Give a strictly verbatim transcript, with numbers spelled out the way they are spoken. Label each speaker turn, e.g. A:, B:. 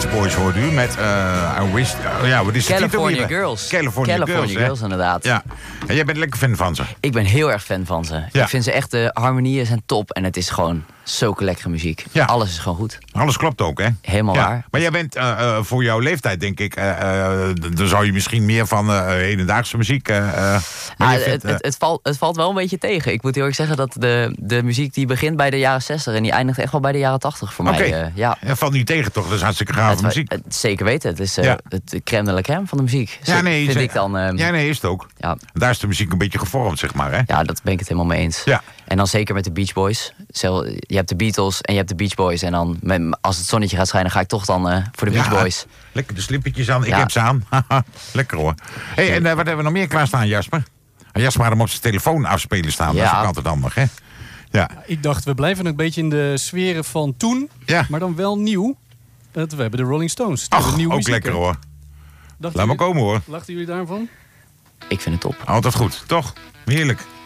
A: Beach Boys hoort u met uh, I Wish... Uh, ja, wat is het
B: California Girls.
A: California,
B: California
A: Girls,
B: Girls, inderdaad.
A: Ja. En jij bent lekker fan van ze?
B: Ik ben heel erg fan van ze.
A: Ja.
B: Ik vind ze echt, de harmonieën zijn top. En het is gewoon zulke lekkere muziek.
A: Ja.
B: Alles is gewoon goed.
A: Alles klopt ook, hè?
B: Helemaal
A: ja.
B: waar.
A: Maar jij bent uh, uh, voor jouw leeftijd, denk ik... Uh, uh, dan zou je misschien meer van uh, hedendaagse muziek... Uh, uh,
B: Ah,
A: vindt,
B: het,
A: uh,
B: het, het, valt, het valt wel een beetje tegen. Ik moet heel erg zeggen dat de, de muziek die begint bij de jaren zestig... en die eindigt echt wel bij de jaren tachtig voor
A: okay.
B: mij. Uh, ja.
A: Ja, valt niet tegen, toch? Dat is hartstikke gaaf
B: het,
A: muziek.
B: Het, zeker weten. Het is uh,
A: ja.
B: het crème de la crème van de muziek.
A: Ja, nee,
B: vind
A: ze,
B: ik dan. Uh,
A: ja, nee, is het ook.
B: Ja.
A: Daar is de muziek een beetje gevormd, zeg maar, hè?
B: Ja, dat ben ik het helemaal mee eens.
A: Ja.
B: En dan zeker met de Beach Boys. Zo, je hebt de Beatles en je hebt de Beach Boys. En dan, met, als het zonnetje gaat schijnen, ga ik toch dan uh, voor de Beach
A: ja,
B: Boys.
A: Lekker de slippertjes aan. Ik
B: ja.
A: heb ze aan. Lekker hoor. Hey, en uh, wat hebben we nog meer klaarstaan, Jasper? Jasper had hem op zijn telefoon afspelen staan. Ja. Dat is ook altijd handig, hè? Ja.
C: Ik dacht, we blijven een beetje in de sferen van toen.
A: Ja.
C: Maar dan wel nieuw. We hebben de Rolling Stones.
A: Ach,
C: nieuw
A: ook
C: muziek,
A: lekker
C: hè?
A: hoor.
C: Dacht
A: Laat
C: jullie,
A: maar komen hoor.
C: Lachten jullie daarvan?
B: Ik vind het top.
A: Altijd goed, toch? Heerlijk.